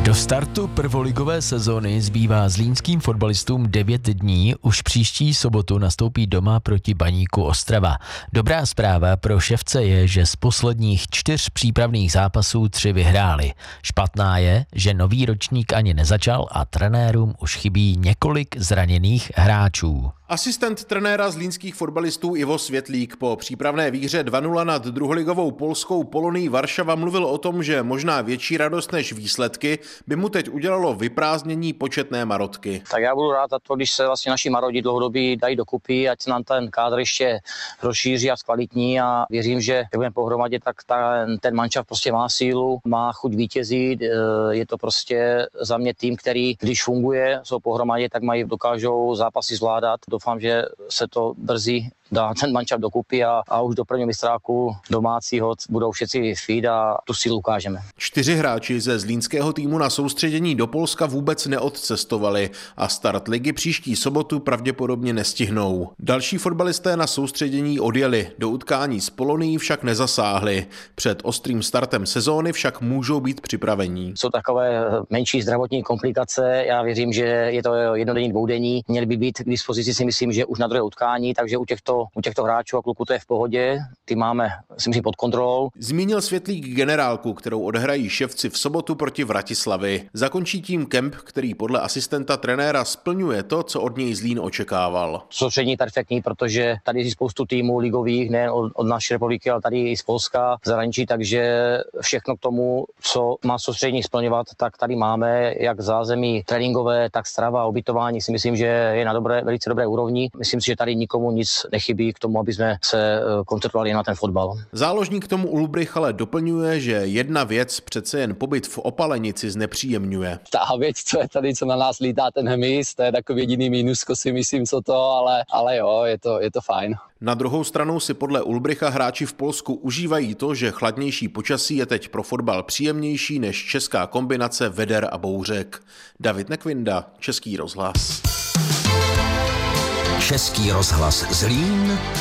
Do startu prvoligové sezóny zbývá zlínským fotbalistům 9 dní, už příští sobotu nastoupí doma proti Baníku Ostrava. Dobrá zpráva pro Ševce je, že z posledních 4 přípravných zápasů 3 vyhráli. Špatná je, že nový ročník ani nezačal a trenérům už chybí několik zraněných hráčů. Asistent trenéra zlínských fotbalistů Ivo Světlík po přípravné výhře 2-0 nad druholigovou polskou Polonií Varšava mluvil o tom, že možná větší radost než výsledky by mu teď udělalo vyprázdnění početné marotky. Tak já budu rád za to, když se vlastně naši marodi dlouhodobí dají dokupy, ať se nám ten kádr ještě rozšíří a zkvalitní, a věřím, že jak budeme pohromadě, tak ten mančaft prostě má sílu, má chuť vítězit, je to prostě za mě tým, který když funguje, jsou pohromadě, tak dokážou zápasy zvládat. Doufám, že se to brzy dá ten mančaft dokupy a už do prvního mistráku domácího budou všetci fit a tu sílu ukážeme. 4 hráči ze zlínského týmu na soustředění do Polska vůbec neodcestovali a start ligy příští sobotu pravděpodobně nestihnou. Další fotbalisté na soustředění odjeli, do utkání s Polonií však nezasáhli. Před ostrým startem sezóny však můžou být připravení. Jsou takové menší zdravotní komplikace, já věřím, že je to jednodenní, dvoudenní, měli by být k dispozici, si myslím, že už na druhé utkání, takže u těchto hráčů a kluků to je v pohodě, ty máme, si myslím, pod kontrolou. Zmínil Světlík generálku, kterou odehrají Ševci v sobotu proti Vratislavi. Zakončí tím kemp, který podle asistenta trenéra splňuje to, co od něj Zlín očekával. Soustředění perfektní, protože tady je spoustu týmů ligových, ne od naší republiky, ale tady i z Polska, v zahraničí, takže všechno k tomu, co má soustředění splňovat, tak tady máme, jak zázemí tréninkové, tak strava, ubytování, si myslím, že je na velice dobré úrovni. Myslím si, že tady nikomu nic nechybí k tomu, aby jsme se koncentrovali na ten fotbal. Záložník k tomu Ulbrich ale doplňuje, že jedna věc přece jen pobyt v Opalenici znepříjemňuje. Ta věc, co na nás lítá ten hmyz, to je takový jediný mínusko, si myslím, co to, ale jo, je to fajn. Na druhou stranu si podle Ulbricha hráči v Polsku užívají to, že chladnější počasí je teď pro fotbal příjemnější než česká kombinace veder a bouřek. David Nekvinda, Český rozhlas. Český rozhlas Zlín,